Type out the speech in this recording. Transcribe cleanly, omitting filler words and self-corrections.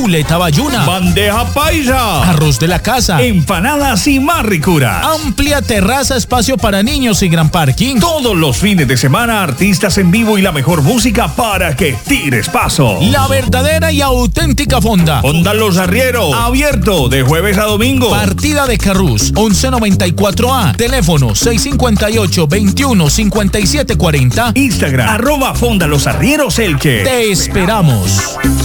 chuleta bayuna, bandeja paisa, arroz de la casa, empanadas y más ricuras. Amplia terraza, espacio para niños y gran parking. Todos los fines de semana, artistas en vivo y la mejor música para que tires paso. La verdadera y auténtica fonda. Fonda Los Arrieros, abierto de jueves a domingo. Partida de Carrús, 1194A. Teléfono 658-215740. Instagram, @Fonda Los Arrieros Elche. Te esperamos.